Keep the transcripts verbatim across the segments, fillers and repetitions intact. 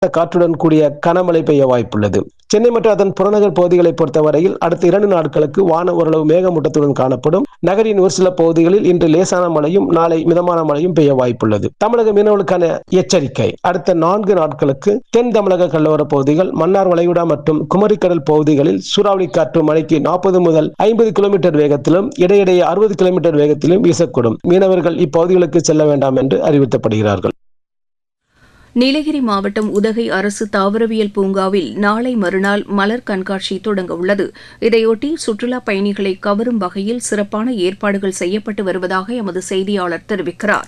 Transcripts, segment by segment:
காற்றுடன் கூடிய கனமழை பெய்ய வாய்ப்புள்ளது. சென்னை மற்றும் அதன் புறநகர் பகுதிகளை பொறுத்தவரையில் அடுத்த இரண்டு நாட்களுக்கு வானம் ஓரளவு மேகமூட்டத்துடன் காணப்படும். நகரின் ஒரு சில பகுதிகளில் இன்று லேசான மழையும் நாளை மிதமான மழையும் பெய்ய வாய்ப்புள்ளது. தமிழக மீனவர்களுக்கான எச்சரிக்கை: அடுத்த நான்கு நாட்களுக்கு தென் தமிழக கடலோர பகுதிகள், மன்னார் வளைகுடா மற்றும் குமரிக்கடல் பகுதிகளில் சூறாவளி காற்று மணிக்கு நாற்பது முதல் ஐம்பது கிலோமீட்டர் வேகத்திலும் இடையிடையே அறுபது கிலோமீட்டர் வேகத்திலும் வீசக்கூடும். மீனவர்கள் இப்பகுதிகளுக்கு செல்ல வேண்டாம் என்று அறிவிக்கப்படுகிறார்கள். நீலகிரி மாவட்டம் உதகை அரசு தாவரவியல் பூங்காவில் நாளை மறுநாள் மலர் கண்காட்சி தொடங்க உள்ளது. இதையொட்டி சுற்றுலாப் பயணிகளை கவரும் வகையில் சிறப்பான ஏற்பாடுகள் செய்யப்பட்டு வருவதாக எமது செய்தியாளர் தெரிவிக்கிறார்.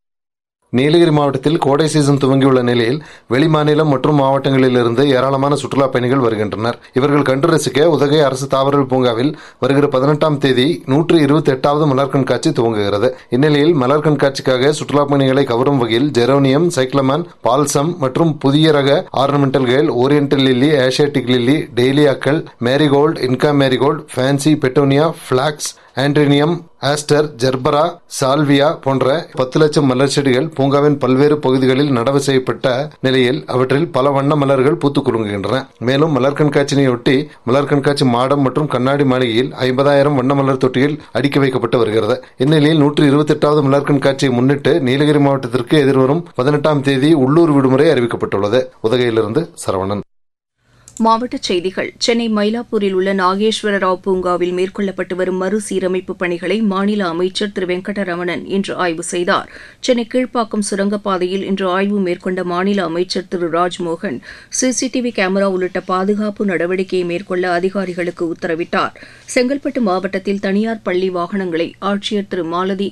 நீலகிரி மாவட்டத்தில் கோடை சீசன் துவங்கியுள்ள நிலையில் வெளிமாநிலம் மற்றும் மாவட்டங்களிலிருந்து ஏராளமான சுற்றுலாப் பயணிகள் வருகின்றனர். இவர்கள் கண்டு ரசிக்க உதகை அரசு தாவரவியல் பூங்காவில் வருகிற பதினெட்டாம் தேதி நூற்றி இருபத்தி எட்டாவது மலர் கண்காட்சி துவங்குகிறது. இந்நிலையில் மலர் கண்காட்சிக்காக சுற்றுலாப் பயணிகளை கவரும் வகையில் ஜெரோனியம், சைக்ளமன், பால்சம் மற்றும் புதிய ரக ornamental Khel, oriental lily, Asiatic lily, டெய்லியாக்கள், marigold, Inca marigold, fancy petunia, blocks, ஆண்ட்ரினியம், aster, gerbera, salvia போன்ற பத்து லட்சம் மலர் செடிகள் பூங்காவின் பல்வேறு பகுதிகளில் நடவு செய்யப்பட்ட நிலையில் அவற்றில் பல வண்ண மலர்கள் பூத்துக் குலுங்குகின்றன. மேலும் மலர் கண்காட்சியினையொட்டி மலர் கண்காட்சி மாடம் மற்றும் கண்ணாடி மாளிகையில் ஐம்பதாயிரம் வண்ண மலர் தொட்டியில் அடுக்கி வைக்கப்பட்டு வருகிறது. இந்நிலையில் நூற்றி இருபத்தி எட்டாவது மலர் கண்காட்சியை முன்னிட்டு நீலகிரி மாவட்டத்திற்கு எதிர்வரும் பதினெட்டாம் தேதி உள்ளூர் விடுமுறை அறிவிக்கப்பட்டுள்ளது. உதகையிலிருந்து சரவணன். மாவட்டச் செய்திகள்: சென்னை மயிலாப்பூரில் உள்ள நாகேஸ்வர ராவ் பூங்காவில் மேற்கொள்ளப்பட்டு வரும் மறுசீரமைப்பு பணிகளை மாநில அமைச்சர் திரு வெங்கடரமணன் இன்று ஆய்வு செய்தார். சென்னை கீழ்ப்பாக்கம் சுரங்கப்பாதையில் இன்று ஆய்வு மேற்கொண்ட மாநில அமைச்சர் திரு ராஜ்மோகன் சிசிடிவி கேமரா உள்ளிட்ட பாதுகாப்பு நடவடிக்கையை மேற்கொள்ள அதிகாரிகளுக்கு உத்தரவிட்டார். செங்கல்பட்டு மாவட்டத்தில் தனியார் பள்ளி வாகனங்களை ஆட்சியர் திரு மாலதி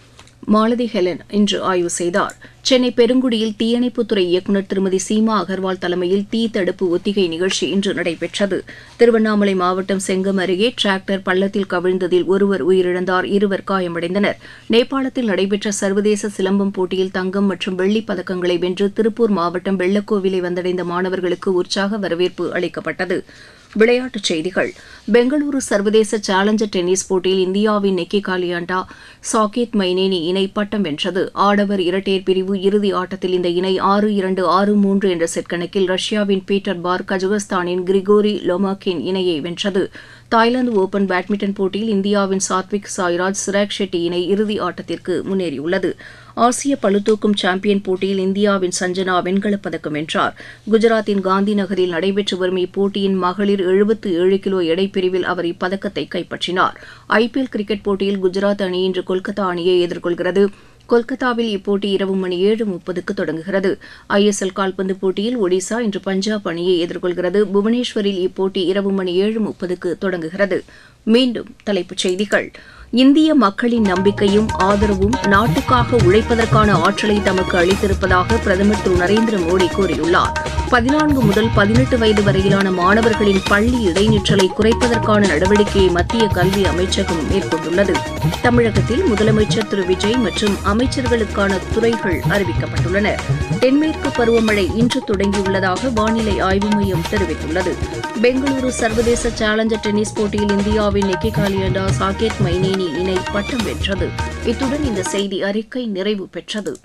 மாலதி ஹெலன் இன்று ஆய்வு செய்தார். சென்னை பெருங்குடியில் தீயணைப்புத்துறை இயக்குநர் திருமதி சீமா அகர்வால் தலைமையில் தீ தடுப்பு ஒத்திகை நிகழ்ச்சி இன்று நடைபெற்றது. திருவண்ணாமலை மாவட்டம் செங்கம் அருகே டிராக்டர் பள்ளத்தில் கவிழ்ந்ததில் ஒருவர் உயிரிழந்தார், இருவர் காயமடைந்தனர். நேபாளத்தில் நடைபெற்ற சர்வதேச சிலம்பம் போட்டியில் தங்கம் மற்றும் வெள்ளிப் பதக்கங்களை வென்று திருப்பூர் மாவட்டம் வெள்ளக்கோவிலை வந்தடைந்த மாணவர்களுக்கு உற்சாக வரவேற்பு அளிக்கப்பட்டது. விளையாட்டுச் செய்திகள்: பெங்களூரு சர்வதேச சேலஞ்சர் டென்னிஸ் போட்டியில் இந்தியாவின் நிக்கி காலியாண்டா சாகேத் மைனேனி இணை பட்டம் வென்றது. ஆடவர் இரட்டையர் பிரிவு இறுதி ஆட்டத்தில் இந்த இணை ஆறு இரண்டு ஆறு மூன்று என்ற செட் கணக்கில் ரஷ்யாவின் பீட்டர் பார் கஜகஸ்தானின் கிரிகோரி லோமாக்கின் இணையை வென்றது. தாய்லாந்து ஓபன் பேட்மிண்டன் போட்டியில் இந்தியாவின் சாத்விக் சாய்ராஜ் சிராக் ஷெட்டி இணை இறுதி ஆட்டத்திற்கு முன்னேறியுள்ளது. ஆசிய பளுதூக்கும் சாம்பியன் போட்டியில் இந்தியாவின் சஞ்சனா வெண்கலப் பதக்கம் வென்றார். குஜராத்தின் காந்தி நகரில் நடைபெற்று வரும் இப்போட்டியின் மகளிர் எழுபத்து ஏழு கிலோ எடைப்பிரிவில் அவர் இப்பதக்கத்தை கைப்பற்றினார். ஐபிஎல் கிரிக்கெட் போட்டியில் குஜராத் அணி இன்று கொல்கத்தா அணியை எதிர்கொள்கிறது. கொல்கத்தாவில் இப்போட்டி இரவு மணி ஏழு முப்பதுக்கு தொடங்குகிறது. ஐஎஸ்எல் கால்பந்து போட்டியில் ஒடிசா இன்று பஞ்சாப் அணியை எதிர்கொள்கிறது. புவனேஸ்வரில் இப்போட்டி இரவு மணி ஏழு முப்பதுக்கு தொடங்குகிறது. மீண்டும் தலைப்புச் செய்திகள்: இந்திய மக்களின் நம்பிக்கையும் ஆதரவும் நாட்டுக்காக உழைப்பதற்கான ஆற்றலை தமக்கு அளித்திருப்பதாக பிரதமர் திரு நரேந்திர மோடி கூறியுள்ளார். பதினான்கு முதல் பதினெட்டு வயது வரையிலான மாணவர்களின் பள்ளி இடைநிற்றலை குறைப்பதற்கான நடவடிக்கையை மத்திய கல்வி அமைச்சகம் மேற்கொண்டுள்ளது. தமிழகத்தில் முதலமைச்சர் திரு விஜய் மற்றும் அமைச்சர்களுக்கான துறைகள் அறிவிக்கப்பட்டுள்ளன. தென்மேற்கு பருவமழை இன்று தொடங்கியுள்ளதாக வானிலை ஆய்வு மையம் தெரிவித்துள்ளது. பெங்களூரு சர்வதேச சேலஞ்சர் டென்னிஸ் போட்டியில் இந்தியாவின் நிக்கி காலியாண்டா சாகேத் மைனேனி இணை பட்டம் வென்றது. இத்துடன் இந்த செய்தி அறிக்கை நிறைவு பெற்றது.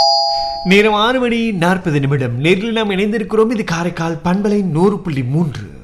நேரம் ஆறு மணி நாற்பது நிமிடம். நேரில் நாம் இணைந்திருக்கிறோம். இது காரைக்கால் பண்பலை நூறு புள்ளி மூன்று.